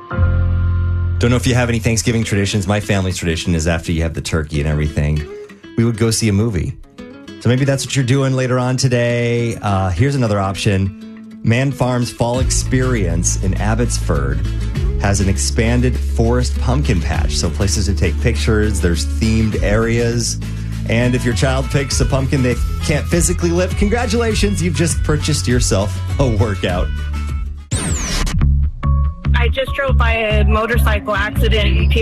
Don't know if you have any Thanksgiving traditions. My family's tradition is after you have the turkey and everything, we would go see a movie. So maybe that's what you're doing later on today. Here's another option. Man Farm's Fall Experience in Abbotsford has an expanded forest pumpkin patch. So places to take pictures, there's themed areas. And if your child picks a pumpkin they can't physically lift, congratulations, you've just purchased yourself a workout. I just drove by a motorcycle accident.